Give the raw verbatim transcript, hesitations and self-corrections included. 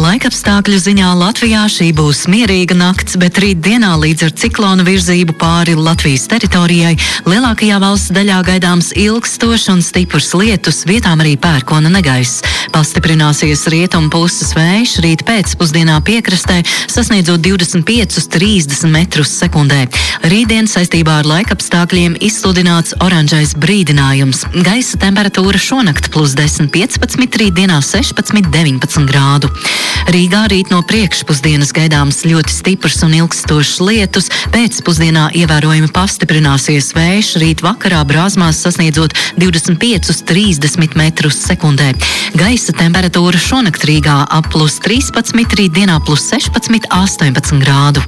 Laikapstākļu ziņā Latvijā šī būs mierīga nakts, bet rītdienā līdz ar ciklona virzību pāri Latvijas teritorijai lielākajā valsts daļā gaidāms ilgstošs un stiprs lietus, vietām arī pērkona negaiss. Pastiprināsies rietumu puses vējš rīt pēcpusdienā piekrastē, sasniedzot divdesmit piecus līdz trīsdesmit metrus sekundē. Rītdien saistībā ar laikapstākļiem izsludināts oranžais brīdinājums. Gaisa temperatūra šonakt plus desmit piecpadsmit, rītdienā sešpadsmit deviņpadsmit grādu. Rīgā rīt no priekšpusdienas gaidāms ļoti stiprs un ilgstošs lietus, pēcpusdienā ievērojami pastiprināsies vējš, rīt vakarā brāzmās sasniedzot divdesmit piecus līdz trīsdesmit metrus sekundē. Gaisa temperatūra šonakt Rīgā ap plus trīspadsmit, rītdienā plus sešpadsmit, astoņpadsmit grādu.